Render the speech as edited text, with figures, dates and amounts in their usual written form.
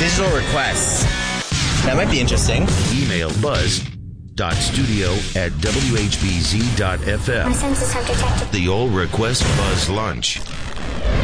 Digital requests. That might be interesting. Email buzz.studio@whbz.fm. My senses have detected. The All Request Buzz Lunch.